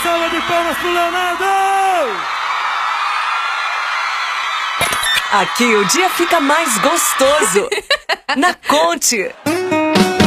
salva de palmas pro Leonardo! Aqui o dia fica mais gostoso. Na Conte.